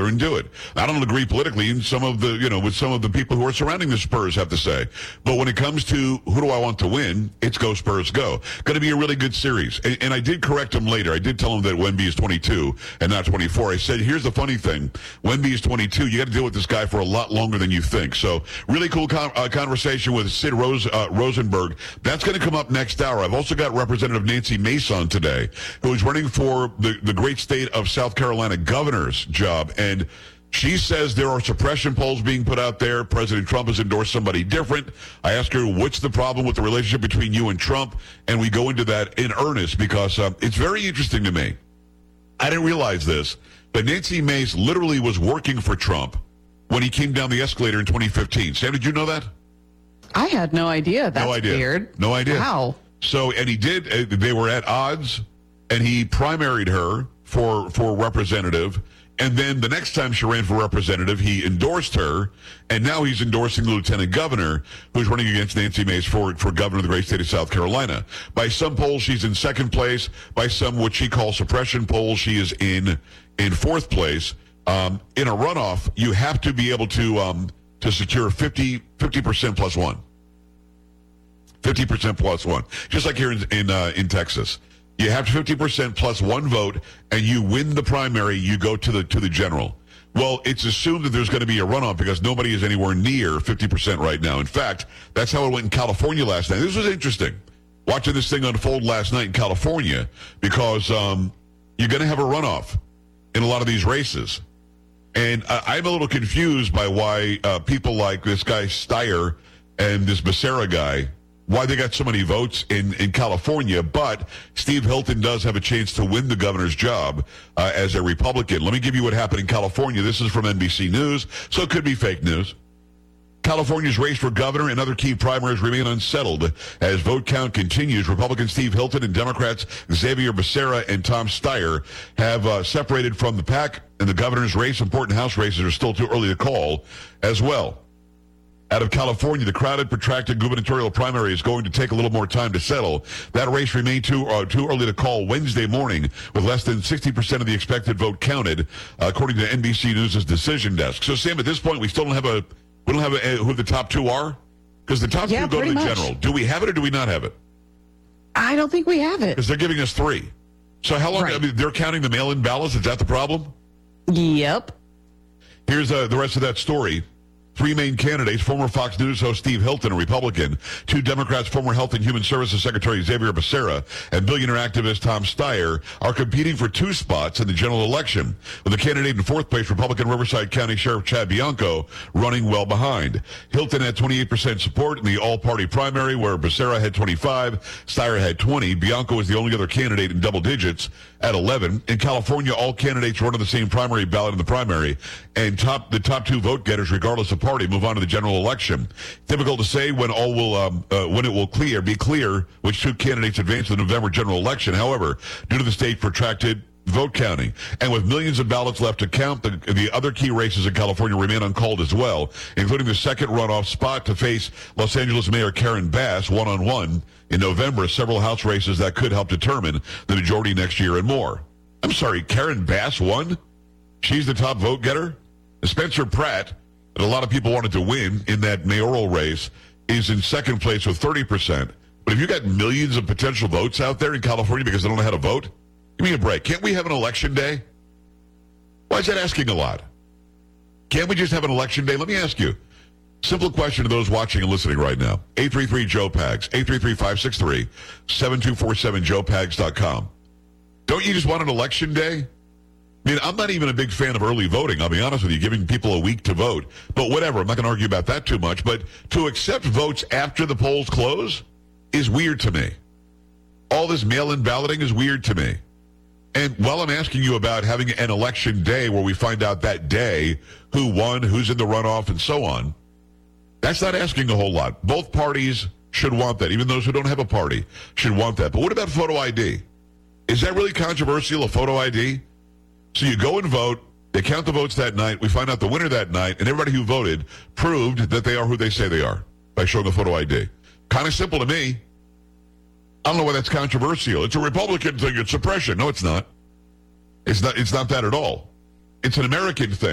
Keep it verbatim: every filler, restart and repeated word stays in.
there and do it. I don't agree politically in some of the, you know, with some of the people who are surrounding the Spurs have to say. But when it comes to who do I want to win, it's go Spurs go. Going to be a really good series. And, and I did correct him later. I did tell him that Wemby is twenty-two and not twenty-four. I said, here's the funny thing. Wemby is twenty-two. You got to deal with this guy for a lot longer than you think. So really cool con- uh, conversation with Sid Rose, uh, Rosenberg. That's going to come up next hour. I've also got Representative Nancy Mason today, who is running for the, the great state of South Carolina governor's job. And she says there are suppression polls being put out there. President Trump has endorsed somebody different. I ask her, what's the problem with the relationship between you and Trump? And we go into that in earnest because um, it's very interesting to me. I didn't realize this, but Nancy Mace literally was working for Trump when he came down the escalator in twenty fifteen. Sam, did you know that? I had no idea. That's no idea. weird. No idea. Wow. So, and he did, uh, they were at odds, and he primaried her for, for representative. And then the next time she ran for representative, he endorsed her, and now he's endorsing the lieutenant governor, who's running against Nancy Mace for, for governor of the great state of South Carolina. By some polls, she's in second place. By some, what she calls suppression polls, she is in in fourth place. Um, in a runoff, you have to be able to um, to secure fifty percent plus one. fifty percent plus one. Just like here in in, uh, in Texas. You have fifty percent plus one vote, and you win the primary, you go to the to the general. Well, it's assumed that there's going to be a runoff because nobody is anywhere near fifty percent right now. In fact, that's how it went in California last night. This was interesting, watching this thing unfold last night in California, because um, you're going to have a runoff in a lot of these races. And uh, I'm a little confused by why uh, people like this guy Steyer and this Becerra guy, why they got so many votes in, in California, but Steve Hilton does have a chance to win the governor's job uh, as a Republican. Let me give you what happened in California. This is from N B C News, so it could be fake news. California's race for governor and other key primaries remain unsettled as vote count continues. Republican Steve Hilton and Democrats Xavier Becerra and Tom Steyer have uh, separated from the pack, and the governor's race. Important House races are still too early to call as well. Out of California, the crowded, protracted gubernatorial primary is going to take a little more time to settle. That race remained too uh, too early to call Wednesday morning, with less than sixty percent of the expected vote counted, uh, according to N B C News' decision desk. So, Sam, at this point, we still don't have a we don't have a, who the top two are, because the top yeah, two go to the much. general. Do we have it or do we not have it? I don't think we have it, because they're giving us three. So, how long? Right. I mean, they're counting the mail-in ballots. Is that the problem? Yep. Here's uh, the rest of that story. Three main candidates, former Fox News host Steve Hilton, a Republican, two Democrats, former Health and Human Services Secretary Xavier Becerra, and billionaire activist Tom Steyer, are competing for two spots in the general election, with the candidate in fourth place, Republican Riverside County Sheriff Chad Bianco, running well behind. Hilton had twenty-eight percent support in the all-party primary, where Becerra had twenty-five, Steyer had twenty. Bianco is the only other candidate in double digits at eleven. In California, all candidates run on the same primary ballot in the primary, and top the top two vote getters, regardless of party, move on to the general election. Difficult to say when all will um, uh, when it will clear be clear which two candidates advance to the November general election. However, due to the state protracted vote counting, and with millions of ballots left to count, the, the other key races in California remain uncalled as well, including the second runoff spot to face Los Angeles Mayor Karen Bass one-on-one in November, several House races that could help determine the majority next year and more. I'm sorry, Karen Bass won? She's the top vote getter? Spencer Pratt, that a lot of people wanted to win in that mayoral race, is in second place with thirty percent. But if you got millions of potential votes out there in California because they don't know how to vote, give me a break. Can't we have an election day? Why is that asking a lot? Can't we just have an election day? Let me ask you. Simple question to those watching and listening right now. eight three three Joe Pags, eight three three, five six three, seven two four seven, joe pags dot com. Don't you just want an election day? I mean, I'm not even a big fan of early voting, I'll be honest with you, giving people a week to vote. But whatever, I'm not going to argue about that too much. But to accept votes after the polls close is weird to me. All this mail-in balloting is weird to me. And while I'm asking you about having an election day where we find out that day who won, who's in the runoff, and so on, that's not asking a whole lot. Both parties should want that. Even those who don't have a party should want that. But what about photo I D? Is that really controversial, a photo I D? So you go and vote, they count the votes that night, we find out the winner that night, and everybody who voted proved that they are who they say they are by showing a photo I D. Kind of simple to me. I don't know why that's controversial. It's a Republican thing. It's suppression. No, it's not. It's not. It's not that at all. It's an American thing.